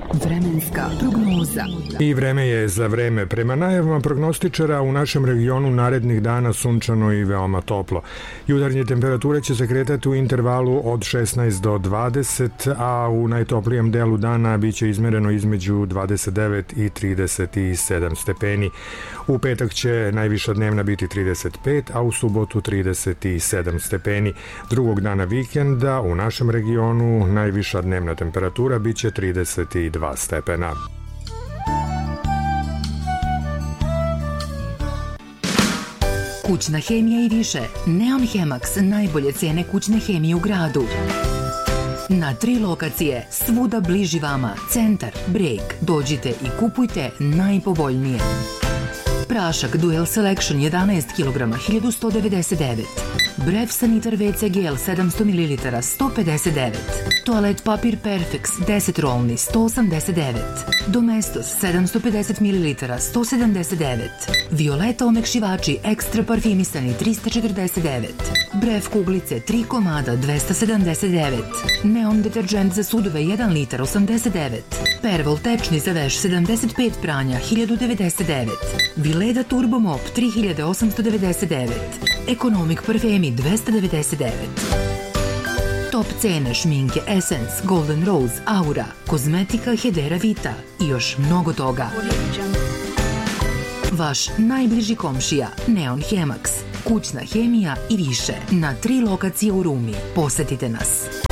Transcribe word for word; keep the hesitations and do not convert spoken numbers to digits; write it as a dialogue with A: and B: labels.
A: Vremenska prognoza.
B: I vreme je za vreme. Prema najavama prognostičara u našem regionu narednih dana sunčano i veoma toplo. Jutarnje temperature će se kretati u intervalu od šesnaest do dvadeset, a u najtoplijem delu dana biće izmereno između dvadeset devet i trideset sedam stepeni. U petak će najviša dnevna biti trideset pet, a u subotu trideset sedam stepeni. Drugog dana vikenda u našem regionu najviša dnevna temperatura biće trideset dva stepena.
A: Kućna hemija i više. Neon Hemax, najbolje cene kućne hemije u gradu. Na tri lokacije, svuda bliži vama. Centar, Breg. Dođite i kupujte najpovoljnije. Prašak Dual Selection jedanaest kilograma, hiljadu sto devedeset devet. Brev Sanitar ve ce gel sedamsto mililitara, sto pedeset devet. Toalet papir Perfex deset rolni, sto osamdeset devet. Domestos sedamsto pedeset mililitara, sto sedamdeset devet. Violeta omekšivači ekstra parfimisani, trista četrdeset devet. Brev kuglice tri komada, dvesta sedamdeset devet. Neon deterđent za sudove jedan litar, osamdeset devet. Pervol tečni za veš sedamdeset pet pranja, hiljadu devedeset devet. Vileda Turbo Mop tri hiljade osamsto devedeset devet. Ekonomik parfemi dvesta devedeset devet. Top cene šminke Essence, Golden Rose, Aura, kozmetika Hedera Vita i još mnogo toga. Vaš najbliži komšija Neon Hemax, kućna hemija i više na tri lokacije u Rumi. Posetite nas.